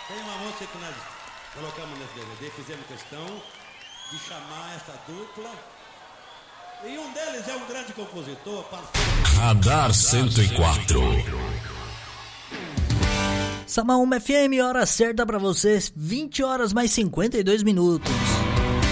Tem uma música que nós colocamos nesse DVD, fizemos questão de chamar essa dupla. E um deles é um grande compositor, parceiro. Radar 104. Samaúma FM, hora certa pra vocês, 20 horas mais 52 minutos.